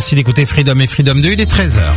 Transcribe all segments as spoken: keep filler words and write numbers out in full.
Merci d'écouter Freedom et Freedom deux, il est treize heures.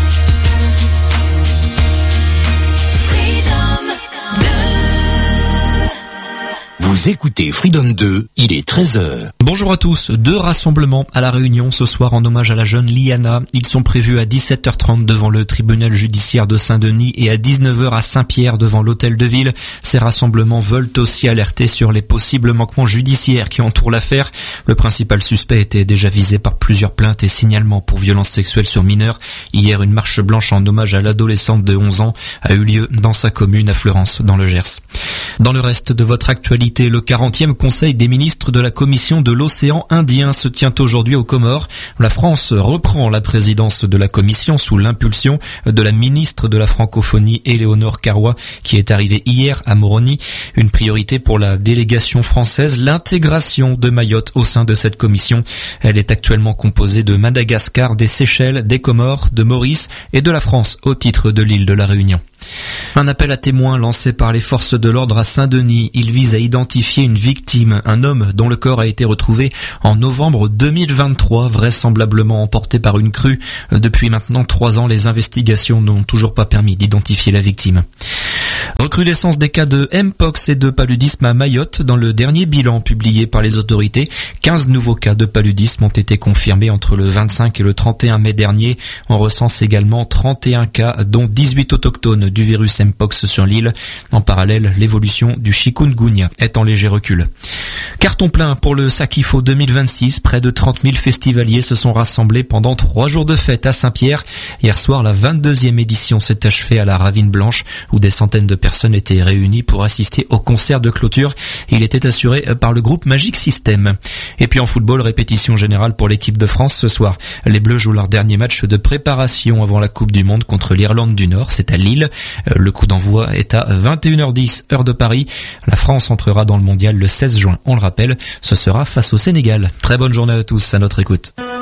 Vous écoutez Freedom deux, il est treize heures. Bonjour à tous. Deux rassemblements à La Réunion ce soir en hommage à la jeune Liana. Ils sont prévus à dix-sept heures trente devant le tribunal judiciaire de Saint-Denis et à dix-neuf heures à Saint-Pierre devant l'hôtel de ville. Ces rassemblements veulent aussi alerter sur les possibles manquements judiciaires qui entourent l'affaire. Le principal suspect était déjà visé par plusieurs plaintes et signalements pour violences sexuelles sur mineurs. Hier, une marche blanche en hommage à l'adolescente de onze ans a eu lieu dans sa commune à Fleurance, dans le Gers. Dans le reste de votre actualité, le quarantième Conseil des ministres de la Commission de l'océan Indien se tient aujourd'hui aux Comores. La France reprend la présidence de la Commission sous l'impulsion de la ministre de la Francophonie, Éléonore Carrois, qui est arrivée hier à Moroni. Une priorité pour la délégation française, l'intégration de Mayotte au sein de cette commission. Elle est actuellement composée de Madagascar, des Seychelles, des Comores, de Maurice et de la France au titre de l'île de la Réunion. Un appel à témoins lancé par les forces de l'ordre à Saint-Denis. Il vise à identifier une victime, un homme dont le corps a été retrouvé en novembre deux mille vingt-trois, vraisemblablement emporté par une crue. Depuis maintenant trois ans, les investigations n'ont toujours pas permis d'identifier la victime. Recrudescence des cas de Mpox et de paludisme à Mayotte. Dans le dernier bilan publié par les autorités, quinze nouveaux cas de paludisme ont été confirmés entre le vingt-cinq et le trente et un mai dernier. On recense également trente et un cas, dont dix-huit autochtones du virus Mpox sur l'île. En parallèle, l'évolution du chikungunya est en léger recul. Carton plein pour le Sakifo deux mille vingt-six. Près de trente mille festivaliers se sont rassemblés pendant trois jours de fête à Saint-Pierre. Hier soir, la vingt-deuxième édition s'est achevée à la Ravine Blanche, où des centaines de personnes étaient réunies pour assister au concert de clôture. Il était assuré par le groupe Magic System. Et puis en football, répétition générale pour l'équipe de France ce soir. Les Bleus jouent leur dernier match de préparation avant la Coupe du Monde contre l'Irlande du Nord. C'est à Lille. Le coup d'envoi est à vingt et une heures dix, heure de Paris. La France entrera dans le mondial le seize juin. On le rappelle, ce sera face au Sénégal. Très bonne journée à tous, à notre écoute.